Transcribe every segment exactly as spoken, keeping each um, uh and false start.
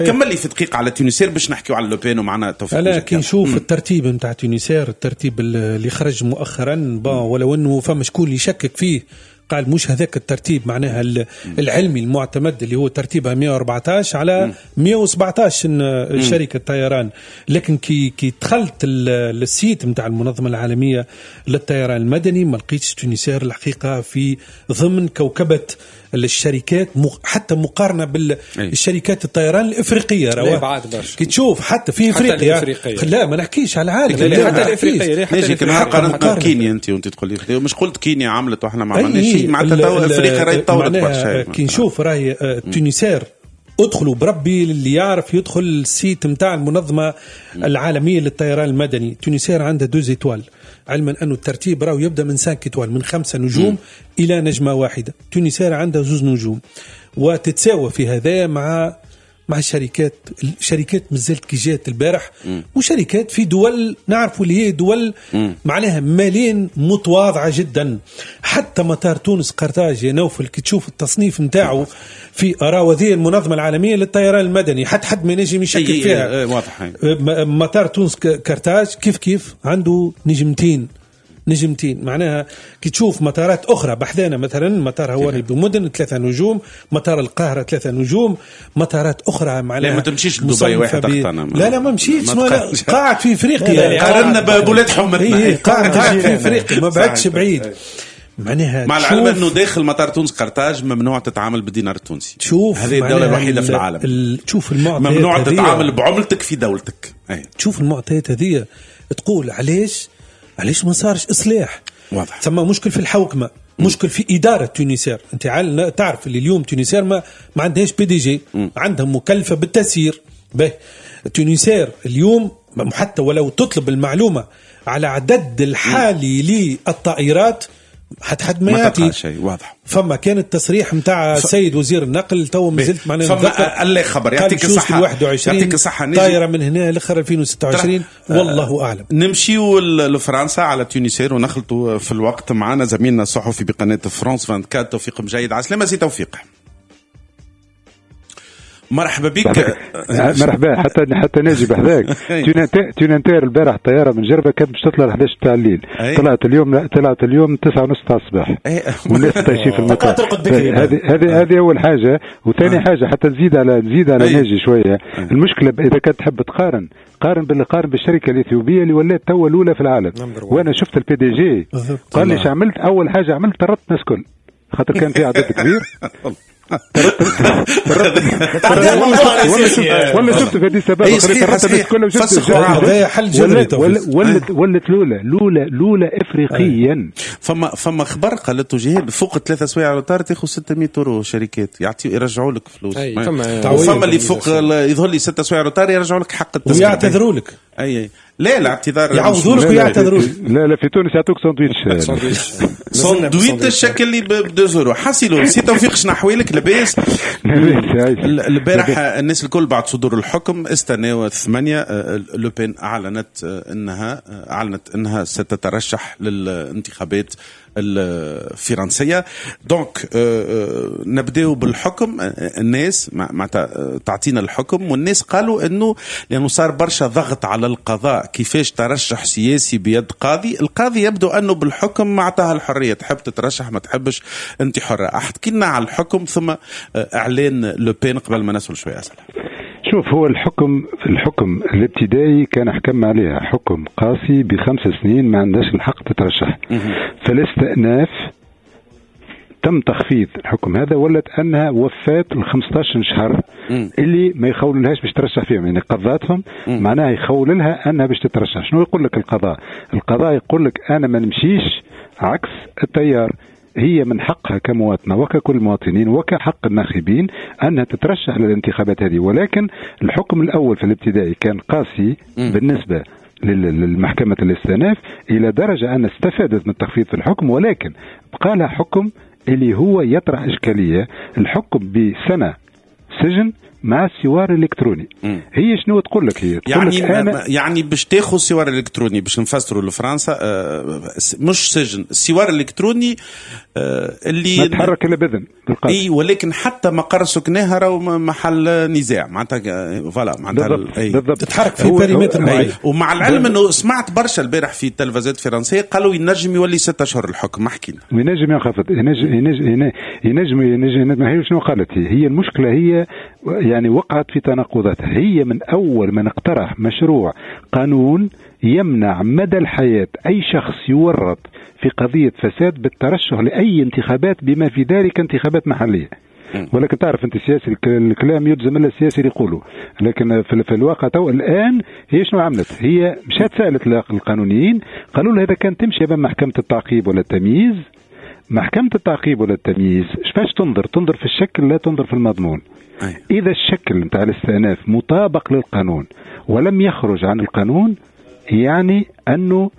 كمل لي في دقيقة على تونسير باش نحكيو على لوبين ومعنا توفيق. لا كي نشوف الترتيب نتاع تونسير، الترتيب اللي خرج مؤخرا ولو انه فما شكون يشكك فيه قال مش هذاك الترتيب معناها العلمي المعتمد اللي هو ترتيبها مئة وأربعة عشر على مئة وسبعة عشر شركة طيران. لكن كي كي دخلت السيت نتاع المنظمة العالمية للطيران المدني ما لقيتش تونسير الحقيقة في ضمن كوكبة الشركات حتى مقارنة بالشركات الطيران الإفريقية. كي تشوف حتى في إفريقيا، لا ما نحكيش على العالم، لا حتى الإفريقية ليش كنا قارنت كينيا أنت وأنت تقول لي مش قلت كينيا عملت وإحنا ما عملناش شيء مع تطور إفريقيا راهي تطورت برشا. كي نشوف راهي تونسير ادخلوا بربي اللي يعرف يدخل السيت متاع المنظمة العالمية للطيران المدني. تونسير عندها دوز إتوال، علما أنه الترتيب راهو يبدأ من سانك إتوال، من خمسة نجوم م. إلى نجمة واحدة. تونسير عندها زوز نجوم وتتساوى في هذا مع مع الشركات الشركات مازالت كي جات البارح م. وشركات في دول نعرفوا اللي هي دول م. معناها مالين متواضعة جدا. حتى مطار تونس قرطاج يا نوفل كي تشوف التصنيف نتاعو في أراوذية المنظمة العالمية للطيران المدني حتى حد ما نجم يشكك فيها. واضح مطار تونس قرطاج كيف كيف عنده نجمتين نجمتين معناها كي تشوف مطارات أخرى بحذانا مثلا مطار هواري بمدن ثلاثة نجوم، مطار القاهرة ثلاثة نجوم، مطارات أخرى معناها لا ما تمشيش لدبي واحد أختنا لا لا ما مشيتش قاعد في إفريقيا قارنا ببولاد حومتنا قاعد في إفريقيا ما بعدش بعيد معناها. مع العلم انه داخل مطار تونس قرطاج ممنوع تتعامل بالدينار التونسي. شوف هذه الدولة الوحيدة في العالم. تشوف المعطيات ممنوع تتعامل بعملتك في دولتك. أي. تشوف المعطيات هذه تقول علاش علاش ما صارش إصلاح. واضح. ثم مشكل في الحوكمة، مشكل في إدارة تونسير. أنت تعرف اللي اليوم تونسير ما ما عندهاش بي دي جي، عندهم مكلفة بالتسيير. به تونسير اليوم حتى ولو تطلب المعلومة على عدد الحالي للطائرات حد حد ما يعطي شيء. واضح. فما كان التصريح متاع السيد وزير النقل تو مازلت معنا فما الله خبر يعطيك الصحة يعطيك الصحة طايرة من هنا الاخر ألفين وستة وعشرين والله اعلم. نمشيو لفرنسا على تونسير ونخلطوا في الوقت معنا زميلنا الصحفي بقناة فرانس أربعة وعشرين توفيق مجيد. عسلامة سي توفيق. مرحبا بك. مرحبا. حتى حتى ناجي بحذاك تونانتير البارح الطياره من جربه كانت باش تطلع إحدى عشر تاع الليل، طلعت اليوم طلعت اليوم تسعة ونص تاع الصباح والناس تمشي في المطار. هذه هذه هذه اول حاجه. وثاني حاجه حتى نزيد على نزيد على ناجي شويه. المشكله اذا كنت تحب تقارن قارن باللي قارن بالشركه الاثيوبيه اللي ولات تو الاولى في العالم. وانا شفت البي دي جي قال لي عملت اول حاجه عملت طردت الناس كل خاطر كان في عدد كبير ولا شفت في هذه السبب هذا حل جذري ولت ولت لولا لولا لولا افريقيا. فما فما خبر قالته جهاد فوق ثلاثة سوايع روتار تاخذ ستمائة يورو شركات يعطي يرجعوا لك فلوس. وفما اللي فوق يظهر لي ستة سوايع روتار يرجعوا لك حق التذكره ويعتذروا لك. اي لا لا اعتذار يعوضوا لك ويعتذروا لك. لا لا في تونس يعطوك ساندويتش ساندويتش الشكل اللي ب اثنين يورو. حاسيلو سي توفيق شنو احوالك لاباس؟ البارح الناس الكل بعد صدور الحكم استناوا الثمانية لوبين أعلنت أنها أعلنت أنها ستترشح للانتخابات الفرنسية. دونك نبدأ بالحكم. الناس مع تعطينا الحكم والناس قالوا أنه لأنه صار برشا ضغط على القضاء كيفاش ترشح سياسي بيد قاضي. القاضي يبدو أنه بالحكم ما أعطاها الحرية، تحب تترشح ما تحبش أنت حرة. أحكي لنا على الحكم ثم إعلان لوبين قبل ما نسأل شوية أسئلة. شوف هو الحكم في الحكم الابتدائي كان حكم عليها حكم قاسي بخمس سنين ما عندهاش الحق تترشح. فالاستئناف تم تخفيض الحكم هذا ولت أنها وفات الخمسطاشر شهر اللي ما يخول لهاش باش ترشح فيهم، يعني قضاتهم معناها يخول لها أنها باش تترشح. شنو يقول لك القضاء؟ القضاء يقول لك أنا ما نمشيش عكس التيار. هي من حقها كمواطنة وككل المواطنين وكحق الناخبين أنها تترشح للانتخابات هذه، ولكن الحكم الأول في الابتدائي كان قاسي بالنسبة للمحكمة الاستئناف إلى درجة أن استفادت من التخفيض في الحكم، ولكن بقى لها حكم اللي هو يطرح إشكالية. الحكم بسنة سجن مع السوار الالكتروني. م. هي شنو تقول لك؟ هي تقول يعني لك أنا يعني باش تاخذ السوار الالكتروني باش نفسروا لفرنسا مش سجن، السوار الالكتروني اللي ما تحرك الا باذن بالقلب. اي ولكن حتى مقر سكنها راهو محل نزاع معناتها فوالا معناتها بالضبط تتحرك في باريمتر معين. ومع العلم انه سمعت برشا البارح في التلفزيات الفرنسيه قالوا ينجم يولي ستة اشهر الحكم. احكي لنا. وينجم ينخفض ينجم ينجم ينجم ينجم هي شنو قالت؟ هي المشكله هي يعني وقعت في تناقضاتها. هي من اول من اقترح مشروع قانون يمنع مدى الحياه اي شخص يورط في قضيه فساد بالترشح لاي انتخابات بما في ذلك انتخابات محليه. ولكن تعرف انت السياسي الكلام يلزم الا السياسي يقولوا، لكن في الواقع تو الان هي شنو عملت؟ هي مشات سالت القانونيين قالوا لها اذا كان تمشي امام محكمه التعقيب ولا التمييز، محكمه التعقيب ولا التمييز فاش تنظر؟ تنظر في الشكل لا تنظر في المضمون. اذا الشكل نتاع الاستئناف مطابق للقانون ولم يخرج عن القانون يعني انه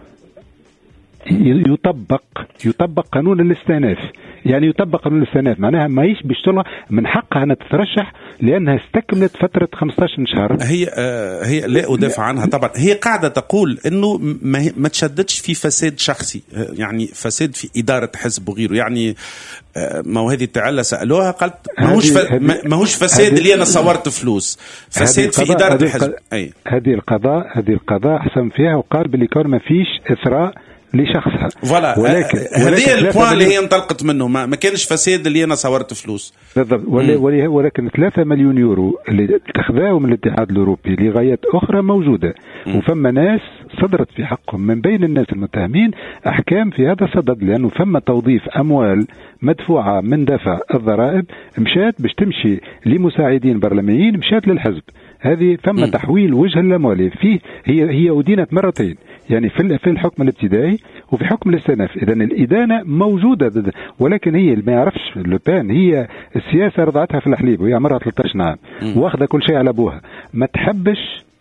يطبق يطبق قانون الاستئناف. يعني يطبق قانون الاستئناف معناها ما يش بيشتغل من حقها أن تترشح لأنها استكملت فترة خمسة عشر شهر. هي آه هي لا أدافع عنها طبعا. هي قاعدة تقول إنه ما, ما تشددش في فساد شخصي، يعني فساد في إدارة حزب وغيره. يعني آه ما هو هذه التعلة سألوها قالت ما هوش ف... ما هوش فساد اللي أنا صورت فلوس، فساد في إدارة الحزب. أي هذه القضاء هذه القضاء حسم فيها وقال باللي كان ما فيش إثراء لشخصها. فوالا ولكن هذه البوان اللي هي انطلقت منه ما, ما كانش فساد اللي انا صورت فلوس بالضبط. ولكن ثلاثة مليون يورو اللي تاخذاهم من الاتحاد الاوروبي لغايات اخرى موجوده. مم. وفما ناس صدرت في حقهم من بين الناس المتهمين احكام في هذا الصدد، لانه فما توظيف اموال مدفوعه من دفع الضرائب مشات باش تمشي لمساعدين برلمانيين مشات للحزب. هذه ثم تحويل وجه الاموال فيه. هي هي أدينت مرتين، يعني في في الحكم الابتدائي وفي حكم الاستئناف. اذا الادانه موجوده، ولكن هي اللي ما يعرفش لوبان هي السياسه رضعتها في الحليب وهي عمرها ثلاثة عشر عام واخذه كل شيء على ابوها، ما تحبش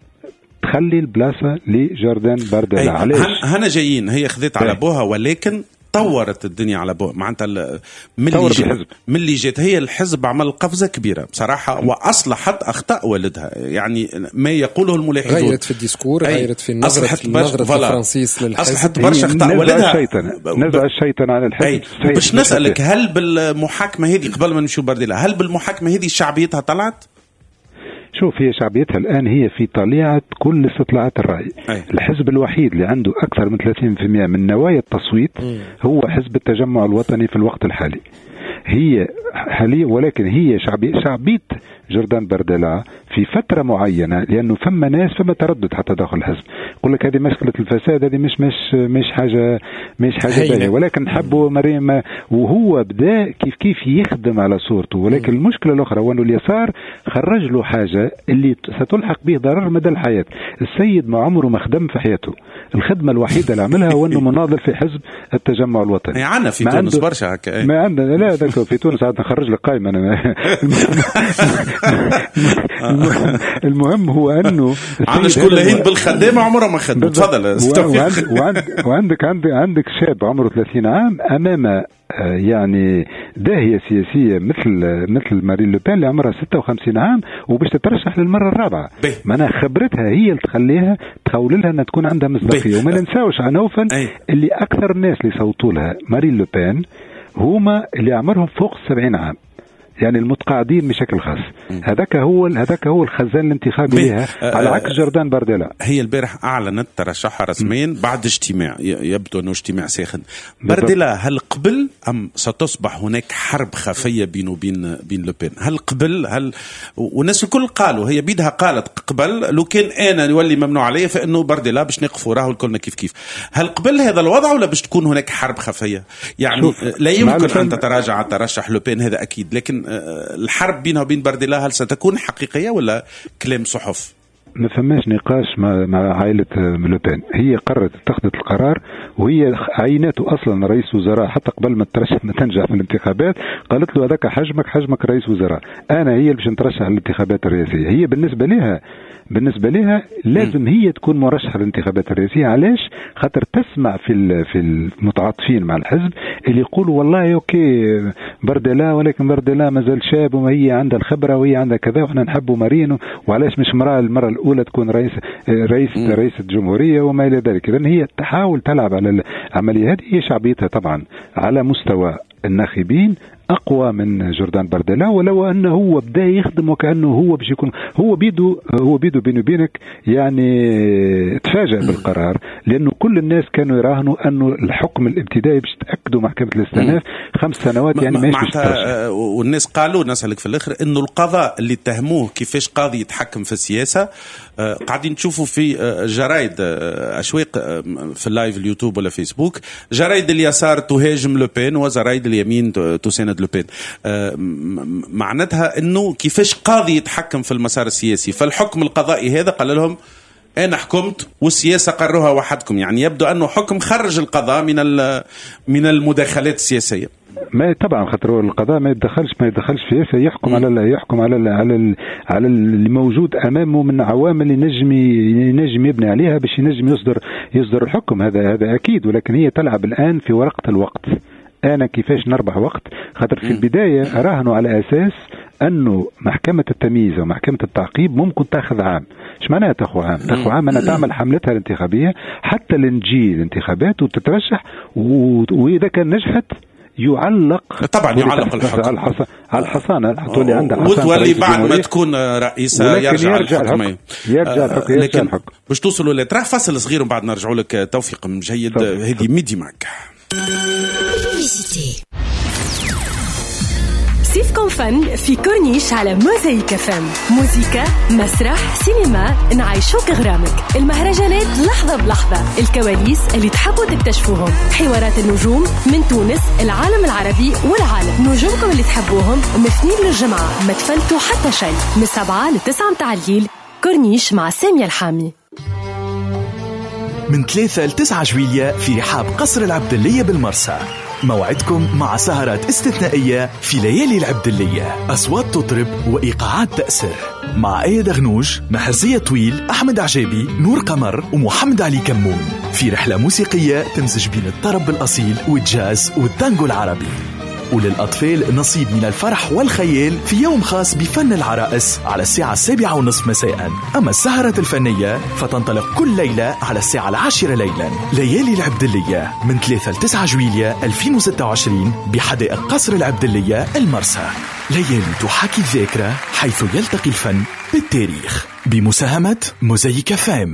تخلي البلاصه لجوردان بارديلا. علاش؟ هنا جايين هي خذت على ابوها ولكن طورت الدنيا على بو معناتها من اللي جات من اللي جات هي الحزب عمل قفزه كبيره بصراحه واصلحت اخطاء والدها. يعني ما يقوله الملاحظون غيرت في الديسكور، غيرت في النظره النظره الفرنسيس للحزب، اصلحت برشا اخطاء والدها. نزع الشيطان على الحزب. باش نسالك هل بالمحاكمه هذه قبل ما نمشيو بارديلا هل بالمحاكمه هذه شعبيتها طلعت؟ شوف هي شعبيتها الآن هي في طليعة كل استطلاعات الرأي. أي. الحزب الوحيد اللي عنده أكثر من ثلاثين بالمئة من نوايا التصويت م. هو حزب التجمع الوطني في الوقت الحالي. هي حاليا ولكن هي شعبية شعبية جوردان بارديلا في فترة معينة، لأنه فما ناس فما تردد حتى داخل الحزب يقول لك هذه مشكلة الفساد، هذه مش مش مش حاجة مش حاجة باهية، ولكن حبوا مريم وهو بدأ كيف كيف يخدم على صورته. ولكن المشكلة الأخرى هو أنه اليسار خرج له حاجة اللي ستلحق به ضرر مدى الحياة. السيد ما عمره ما خدم في حياته، الخدمة الوحيدة اللي عملها هو أنه مناضل في حزب التجمع الوطني. يعني في تونس برشا هكا. ما عندنا لا ذاك في تونس عاد نخرج لك قائمة أنا. المهم هو انه عندك كلهين بالخدامه عمره ما خدم. تفضل. وعندك وعندك عندك شاب عمره ثلاثين عام امام يعني داهيه سياسيه مثل مثل مارين لوبان اللي عمرها ستة وخمسين عام وباش تترشح للمره الرابعه. معناها خبرتها هي اللي تخليها تخول لها انها تكون عندها مصداقيه. وما ننساوش عن نوفل اللي اكثر الناس اللي صوتوا لها مارين لوبان هما اللي عمرهم فوق سبعين عام، يعني المتقاعدين بشكل خاص. هذاك هو هذاك هو الخزان الانتخابي لها على عكس جوردان بارديلا. هي البارح اعلنت ترشحها رسميا بعد اجتماع يبدو انه اجتماع ساخن. بارديلا هل قبل ام ستصبح هناك حرب خفيه بينه وبين بين لوبين؟ هل قبل هل والناس الكل قالوا هي بيدها قالت قبل لو كان انا يولي ممنوع علي فانه بارديلا باش نقفوا راهو الكلنا كيف كيف. هل قبل هذا الوضع ولا باش تكون هناك حرب خفيه؟ يعني لا يمكن ان تتراجع عن ترشح لوبين هذا اكيد، لكن الحرب بينها وبين بارديلا هل ستكون حقيقية ولا كلام صحف؟ ما فماش نقاش مع مع عائلة لوبين. هي قررت اتخذت القرار وهي عيناته اصلا رئيس وزراء حتى قبل ما ترشح ما تنجح في الانتخابات، قالت له هذاك حجمك حجمك رئيس وزراء، انا هي اللي باش نترشح للانتخابات الرئاسيه. هي بالنسبه لها بالنسبه لها لازم هي تكون مرشحه للانتخابات الرئاسيه. علاش؟ خاطر تسمع في في المتعاطفين مع الحزب اللي يقولوا والله اوكي بردلا، ولكن بردلا مازال شاب وهي عندها الخبره وهي عندها كذا وحنا نحبوا مارينو، وعلاش مش مراه المره الاولى تكون رئيس رئيس رئيس الجمهوريه وما الى ذلك. اذا هي تحاول تلعب على العمليه هذه. هي شعبيتها طبعا على مستوى الناخبين اقوى من جوردان بردلا، ولو انه هو بدا يخدم وكانه هو باش يكون هو بيدو هو بيدو بيني وبينك يعني تفاجأ بالقرار، لانه كل الناس كانوا يراهنوا انه الحكم الابتدائي باش تاكدوا محكمه الاستئناف خمس سنوات يعني ما معناتها. والناس قالوا نسالك في الاخر انه القضاء اللي اتهموه كيفاش قاضي يتحكم في السياسه، قاعدين نشوفوا في جرايد اشواق في اللايف اليوتيوب ولا فيسبوك، جرايد اليسار تهاجم لوبين وجرايد اليمين تساند لوبين. معناتها انه كيفاش قاضي يتحكم في المسار السياسي، فالحكم القضائي هذا قال لهم انا حكمت والسياسه قروها وحدكم. يعني يبدو انه حكم خرج القضاء من من المداخلات السياسيه. ما طبعا خاطر القضاء ما يتدخلش ما يتدخلش فيه، يحكم على يحكم على على على اللي موجود امامه من عوامل ينجم ينجم يبني عليها باش ينجم يصدر يصدر الحكم. هذا هذا اكيد، ولكن هي تلعب الان في ورقه الوقت. انا كيفاش نربح وقت؟ خاطر في البدايه راهنوا على اساس انه محكمه التمييز ومحكمه التعقيب ممكن تاخذ عام. ايش معناها تاخذ عام؟ تاخذ عام انها تعمل حملتها الانتخابيه حتى لنجي الانتخابات وتترشح، واذا كان نجحت يعلق طبعا يعلق الحكم على الحصانه تولي عندها حصانه وتولي بعد ما تكون رئيسه يرجع, يرجع الحكم يرجع الحكم. لكن باش توصلوا لتراح فصل صغير ومن بعد نرجعوا لك. توفيق جيد. هذه ميدي معك. سيفكم فن في كورنيش على موزايك فم. موسيقى، مسرح، سينما، نعيشوك غرامك. المهرجانات لحظة بلحظة، الكواليس اللي تحبوا تكتشفوهم، حوارات النجوم من تونس، العالم العربي والعالم. نجومكم اللي تحبوهم مثنين للجمعة، ما تفلتوا حتى شيء. من سبعة لتسعة متاع الليل، كورنيش مع سامية الحامي. من ثلاثة لتسعة جويلية في رحاب قصر العبدلية بالمرسى. موعدكم مع سهرات استثنائية في ليالي العبدلية، أصوات تطرب وإيقاعات تأثر، مع آية دغنوج، محرزية طويل، أحمد عجابي، نور قمر ومحمد علي كمون، في رحلة موسيقية تمزج بين الطرب الأصيل والجاز والتانجو العربي. وللأطفال نصيب من الفرح والخيال في يوم خاص بفن العرائس على الساعة السابعة ونصف مساء. أما السهرة الفنية فتنطلق كل ليلة على الساعة العاشرة ليلا. ليالي العبدلية من ثلاثة لتسعة جويلية ألفين وستة وعشرين بحدائق قصر العبدلية المرسى. ليالي تحاكي الذاكرة حيث يلتقي الفن بالتاريخ، بمساهمة موزايك فام.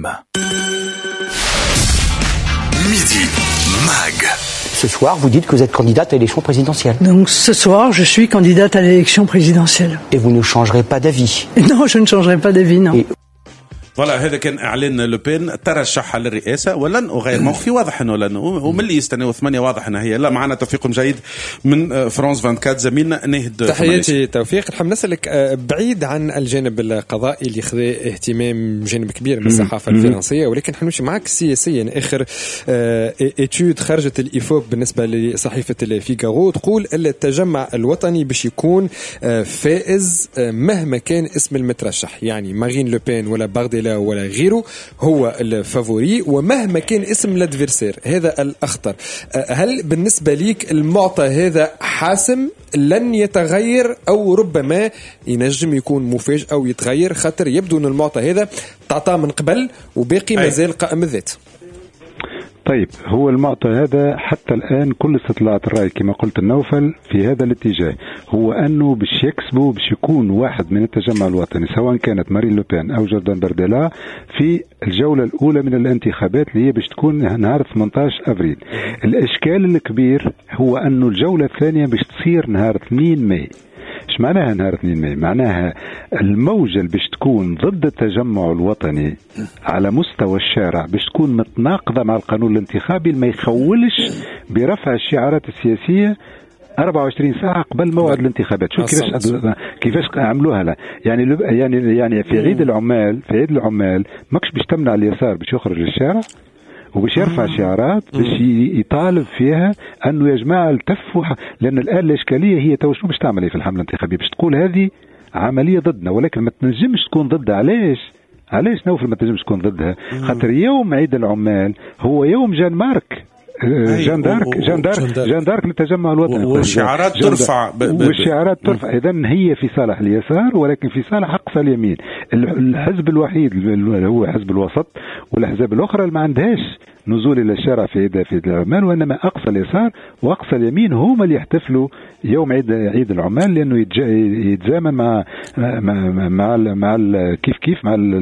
ميدي ماغ. Ce soir, vous dites que vous êtes candidate à l'élection présidentielle. Donc ce soir, je suis candidate à l'élection présidentielle. Et vous ne changerez pas d'avis? Non, je ne changerai pas d'avis, non. Et فوالا هذا كان اعلان لوبين ترشحها للرئاسه ولن وغير مخفي. واضح انه لن ومن اللي يستناو ثمانيه واضح انها هي لا. معنا توفيق جيد من فرانس أربعة وعشرين زميلنا نهد. تحياتي توفيق. نحب نسالك بعيد عن الجانب القضائي اللي خذ اهتمام جانب كبير من الصحافه الفرنسيه، ولكن نمشي معك سياسيا. اخر اتيود خرجت الايفوب بالنسبه لصحيفه الفيغارو تقول التجمع الوطني باش يكون فائز مهما كان اسم المترشح، يعني مارين لوبين ولا بارديلا ولا غيره هو الفافوري، ومهما كان اسم الادفيرسير هذا الأخطر. هل بالنسبة ليك المعطى هذا حاسم لن يتغير، أو ربما ينجم يكون مفاجئ أو يتغير، خاطر يبدو أن المعطى هذا تعطى من قبل وباقي مازال قائم الذات؟ طيب، هو المعطى هذا حتى الآن كل استطلاعات الرأي كما قلت النوفل في هذا الاتجاه، هو أنه باش يكسبوا باش يكون واحد من التجمع الوطني سواء كانت مارين لوبين أو جوردان برديلا في الجولة الأولى من الانتخابات اللي هي باش تكون نهار ثمانية عشر أبريل. الإشكال الكبير هو أنه الجولة الثانية باش تصير نهار اثنين ماي. ايش معناها نهار اثنين ماي؟ معناها الموجة اللي باش تكون ضد التجمع الوطني على مستوى الشارع باش تكون متناقضة مع القانون الانتخابي اللي ما يخولش برفع الشعارات السياسية أربعة وعشرين ساعة قبل موعد الانتخابات. شوف كيفاش كيفاش عملوها لا. يعني يعني يعني في عيد العمال في عيد العمال ماكش باش تمنع اليسار باش يخرج للشارع، وباش يرفع شعارات باش يطالب فيها انه يا جماعه التفوا، لان الان الاشكاليه هي تو شنو باش تعمل في الحمله الانتخابيه؟ باش تقول هذه عمليه ضدنا، ولكن ما تنجمش تكون ضدها. علاش؟ علاش نوفل ما تنجمش تكون ضدها؟ خاطر يوم عيد العمال هو يوم جان مارك، جان دارك جان دارك جان دارك للتجمع الوطني، والشعارات ترفع والشعارات ترفع. اذا هي في صالح اليسار ولكن في صالح اقصى اليمين. الحزب الوحيد اللي هو حزب الوسط، والاحزاب الاخرى اللي ما عندهاش نزول الى الشارع في عيد في عيد العمال، وانما اقصى اليسار واقصى اليمين هما اللي يحتفلوا يوم عيد عيد العمال، لانه يتزامن مع مع مع, مع, مع كيف كيف مع